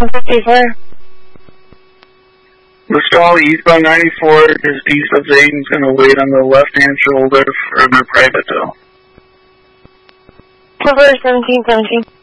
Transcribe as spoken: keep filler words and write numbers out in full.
fifty-four. Listall eastbound ninety-four, just east of Zayden's going to wait on the left-hand shoulder for their private tow. Cover seventeen seventeen.